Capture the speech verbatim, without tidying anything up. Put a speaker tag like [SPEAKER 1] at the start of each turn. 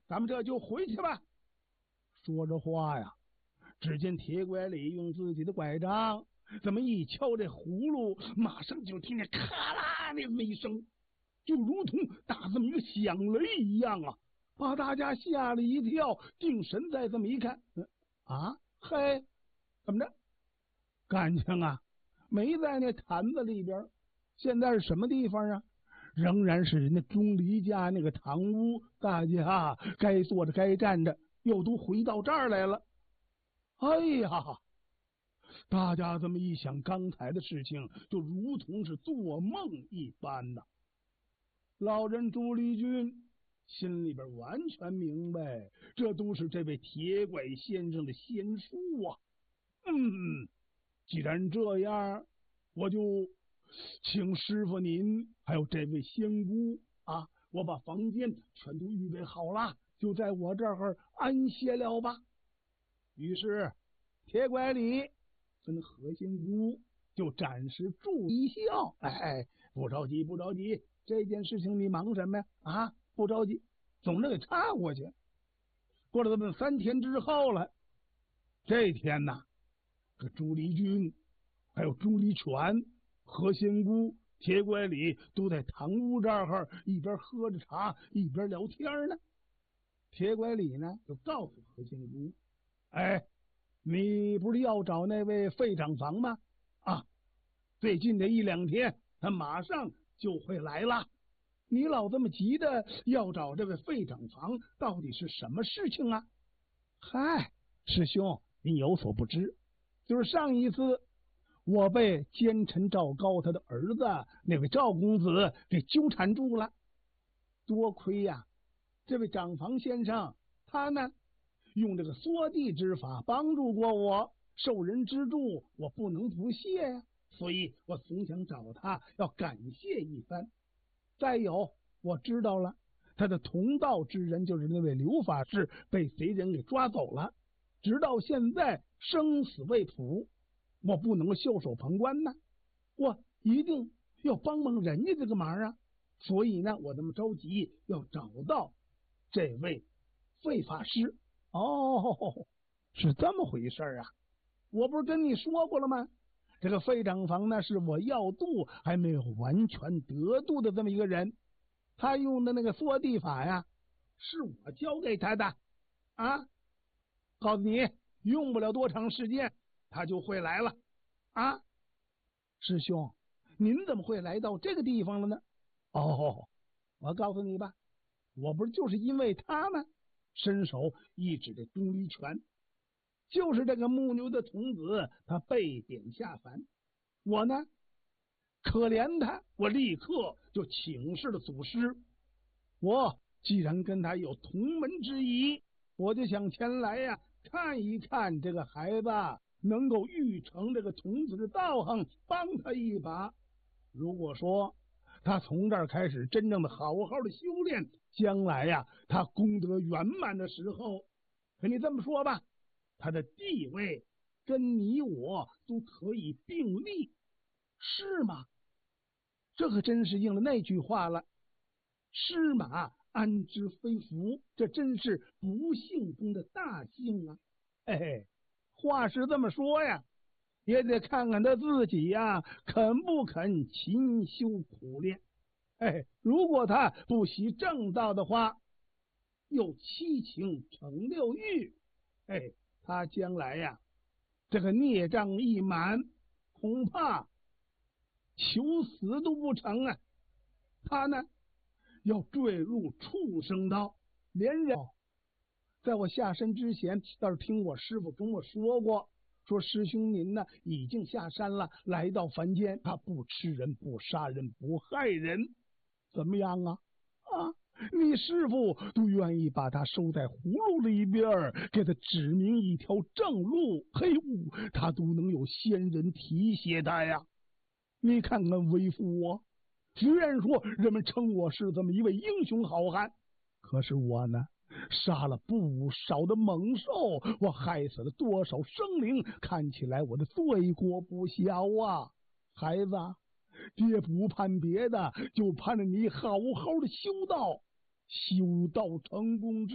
[SPEAKER 1] 咱们这就回去吧。说着话呀，只见铁拐李用自己的拐杖这么一敲这葫芦，马上就听见咔啦那么一声，就如同打这么一个响雷一样啊，把大家吓了一跳。定神再这么一看，嗯、啊，嘿，怎么着？感情啊，没在那坛子里边，现在是什么地方啊？仍然是人家钟离家那个堂屋，大家该坐着该站着，又都回到这儿来了。哎呀，大家这么一想，刚才的事情就如同是做梦一般呐。老人朱立军心里边完全明白，这都是这位铁拐先生的仙术啊。嗯，既然这样，我就请师傅您还有这位仙姑啊，我把房间全都预备好了，就在我这儿安歇了吧。于是铁拐李跟何仙姑就暂时住一笑，哎，不着急，不着急，这件事情你忙什么呀？啊，不着急，总得给插过去。过了这么三天之后了，这天呐，这朱离军还有朱离全、何仙姑、铁拐李都在堂屋这儿一边喝着茶一边聊天呢。铁拐李呢就告诉何仙姑，哎，你不是要找那位费长房吗？啊，最近的一两天他马上就会来了。你老这么急的要找这位费长房，到底是什么事情啊？嗨，师兄，您有所不知，就是上一次我被奸臣赵高他的儿子那位赵公子给纠缠住了。多亏呀、啊，这位长房先生他呢用这个缩地之法帮助过我，受人之助，我不能不谢呀、啊，所以我总想找他要感谢一番。再有，我知道了，他的同道之人就是那位刘法师被贼人给抓走了，直到现在生死未卜，我不能够袖手旁观呢，我一定要帮帮人家这个忙啊！所以呢，我这么着急要找到这位费法师。哦，是这么回事啊！我不是跟你说过了吗？这个费长房呢，是我要渡还没有完全得度的这么一个人，他用的那个缩地法呀，是我教给他的啊！告诉你，用不了多长时间，他就会来了啊！师兄，您怎么会来到这个地方了呢？哦，我告诉你吧，我不是就是因为他吗？伸手一指这钟离权，就是这个木牛的童子，他被贬下凡，我呢可怜他，我立刻就请示了祖师。我既然跟他有同门之谊，我就想前来呀、啊，看一看这个孩子能够育成这个童子的道行，帮他一把。如果说他从这儿开始真正的好好的修炼，将来呀、啊，他功德圆满的时候，跟你这么说吧，他的地位跟你我都可以并立，是吗？这可真是应了那句话了，失马安知非福，这真是不幸中的大幸啊！嘿嘿，话是这么说呀，也得看看他自己呀，肯不肯勤修苦练。哎，如果他不习正道的话，又七情成六欲，哎，他将来呀，这个孽障一满，恐怕求死都不成啊！他呢，要坠入畜生道，连人。在我下山之前，倒是听我师傅跟我说过，说师兄您呢已经下山了，来到凡间，他不吃人，不杀人，不害人，怎么样啊？啊，你师傅都愿意把他收在葫芦里边，给他指明一条正路，嘿，他都能有仙人提携他呀！你看看为父我，虽然说人们称我是这么一位英雄好汉，可是我呢，杀了不少的猛兽，我害死了多少生灵，看起来我的罪过不小啊！孩子，爹不盼别的，就盼着你好好的修道，修道成功之